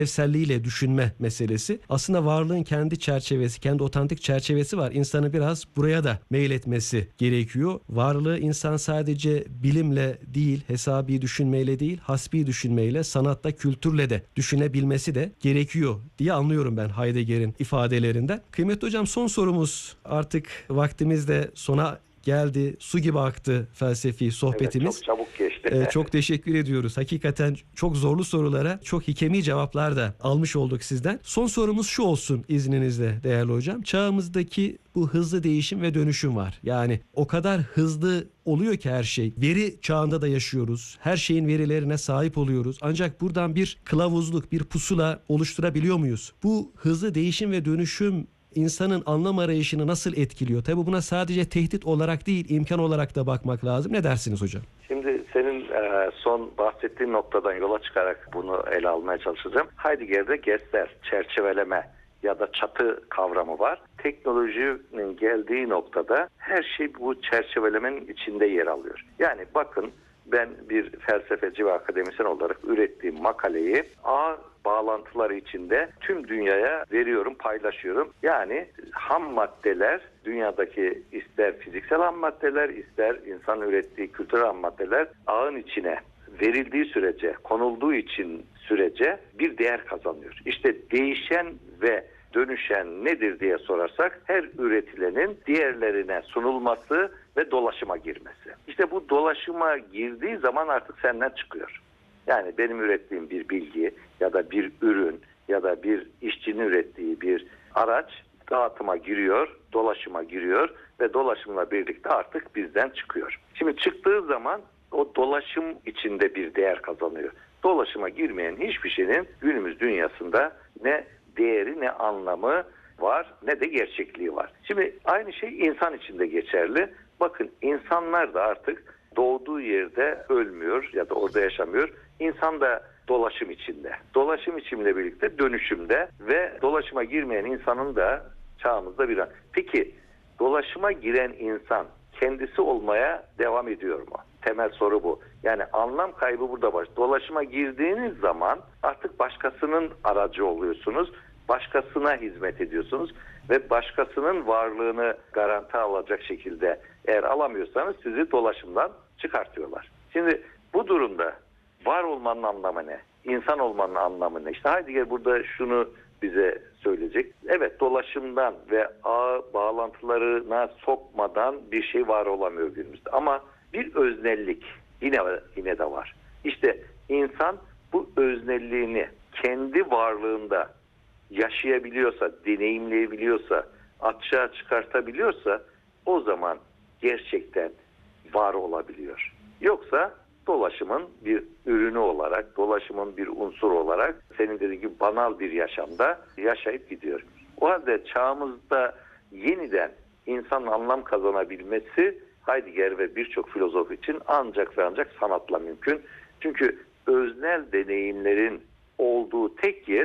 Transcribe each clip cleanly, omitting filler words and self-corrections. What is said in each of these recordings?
evselliğiyle düşünme meselesi. Aslında varlığın kendi çerçevesi, kendi otantik çerçevesi var. İnsanı biraz buraya da meyletmesi gerekiyor. Varlığı insan sadece bilimle değil, hesabi düşünmeyle değil, hasbi düşünmeyle, sanatta, kültürle de düşünebilmesi de gerekiyor diye anlıyorum ben Heidegger'in ifadelerinden. Kıymetli hocam, son sorumuz, artık vaktimiz de sona geldi. Su gibi aktı felsefi sohbetimiz. Evet, çok çabuk geçti. Çok teşekkür ediyoruz. Hakikaten çok zorlu sorulara çok hikemi cevaplar da almış olduk sizden. Son sorumuz şu olsun izninizle değerli hocam. Çağımızdaki bu hızlı değişim ve dönüşüm var. Yani o kadar hızlı oluyor ki her şey. Veri çağında da yaşıyoruz. Her şeyin verilerine sahip oluyoruz. Ancak buradan bir kılavuzluk, bir pusula oluşturabiliyor muyuz? Bu hızlı değişim ve dönüşüm İnsanın anlam arayışını nasıl etkiliyor? Tabii buna sadece tehdit olarak değil, imkan olarak da bakmak lazım. Ne dersiniz hocam? Şimdi senin son bahsettiğin noktadan yola çıkarak bunu ele almaya çalışacağım. Heidegger'de Gestalt, çerçeveleme ya da çatı kavramı var. Teknolojinin geldiği noktada her şey bu çerçevelemenin içinde yer alıyor. Yani bakın, ben bir felsefeci ve akademisyen olarak ürettiğim makaleyi ağ bağlantıları içinde tüm dünyaya veriyorum, paylaşıyorum. Yani ham maddeler, dünyadaki ister fiziksel ham maddeler, ister insan ürettiği kültürel ham maddeler ağın içine verildiği sürece, konulduğu için sürece bir değer kazanıyor. İşte değişen ve dönüşen nedir diye sorarsak, her üretilenin diğerlerine sunulması ve dolaşıma girmesi. İşte bu dolaşıma girdiği zaman artık senden çıkıyor. Yani benim ürettiğim bir bilgi ya da bir ürün ya da bir işçinin ürettiği bir araç dağıtıma giriyor, dolaşıma giriyor ve dolaşımla birlikte artık bizden çıkıyor. Şimdi çıktığı zaman o dolaşım içinde bir değer kazanıyor. Dolaşıma girmeyen hiçbir şeyin günümüz dünyasında ne değeri, ne anlamı var, ne de gerçekliği var. Şimdi aynı şey insan için de geçerli. Bakın, insanlar da artık doğduğu yerde ölmüyor ya da orada yaşamıyor. İnsan da dolaşım içinde. Dolaşım içimle birlikte dönüşümde ve dolaşıma girmeyen insanın da çağımızda bir an. Peki dolaşıma giren insan kendisi olmaya devam ediyor mu? Temel soru bu. Yani anlam kaybı burada var. Dolaşıma girdiğiniz zaman artık başkasının aracı oluyorsunuz. Başkasına hizmet ediyorsunuz ve başkasının varlığını garanti alacak şekilde eğer alamıyorsanız sizi dolaşımdan çıkartıyorlar. Şimdi bu durumda var olmanın anlamı ne? İnsan olmanın anlamı ne? İşte Heidegger burada şunu bize söyleyecek. Evet, dolaşımdan ve ağ bağlantılarına sokmadan bir şey var olamıyor günümüzde. Ama bir öznellik yine de var. İşte insan bu öznelliğini kendi varlığında yaşayabiliyorsa, deneyimleyebiliyorsa, açığa çıkartabiliyorsa o zaman gerçekten var olabiliyor. Yoksa dolaşımın bir ürünü olarak, dolaşımın bir unsuru olarak senin dediğin gibi banal bir yaşamda yaşayıp gidiyor. O halde çağımızda yeniden insanın anlam kazanabilmesi Heidegger ve birçok filozof için ancak ve ancak sanatla mümkün. Çünkü öznel deneyimlerin olduğu tek yer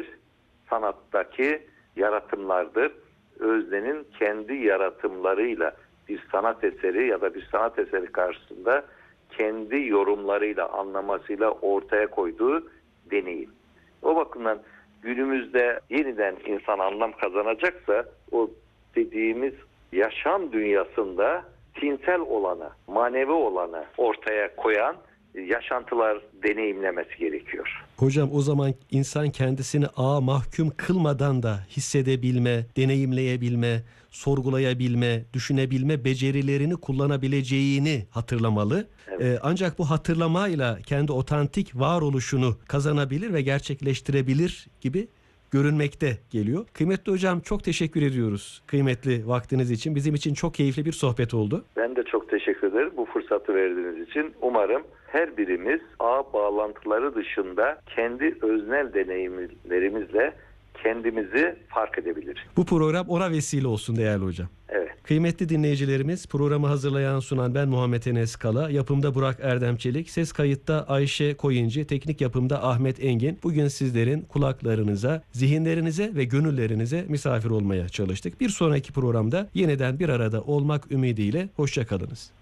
sanattaki yaratımlardır. Öznenin kendi yaratımlarıyla bir sanat eseri ya da bir sanat eseri karşısında kendi yorumlarıyla, anlamasıyla ortaya koyduğu deneyim. O bakımdan günümüzde yeniden insan anlam kazanacaksa o dediğimiz yaşam dünyasında tinsel olanı, manevi olanı ortaya koyan yaşantılar deneyimlemesi gerekiyor. Hocam, o zaman insan kendisini ağa mahkum kılmadan da hissedebilme, deneyimleyebilme, sorgulayabilme, düşünebilme becerilerini kullanabileceğini hatırlamalı. Evet. Ancak bu hatırlamayla kendi otantik varoluşunu kazanabilir ve gerçekleştirebilir gibi görünmekte geliyor. Kıymetli hocam, çok teşekkür ediyoruz kıymetli vaktiniz için. Bizim için çok keyifli bir sohbet oldu. Ben de çok teşekkür ederim bu fırsatı verdiğiniz için. Umarım her birimiz ağ bağlantıları dışında kendi öznel deneyimlerimizle kendimizi fark edebiliriz. Bu program ona vesile olsun değerli hocam. Evet. Kıymetli dinleyicilerimiz, programı hazırlayan sunan ben Muhammed Enes Kala, yapımda Burak Erdem Çelik, ses kayıtta Ayşe Koyuncu, teknik yapımda Ahmet Engin. Bugün sizlerin kulaklarınıza, zihinlerinize ve gönüllerinize misafir olmaya çalıştık. Bir sonraki programda yeniden bir arada olmak ümidiyle hoşça kalınız.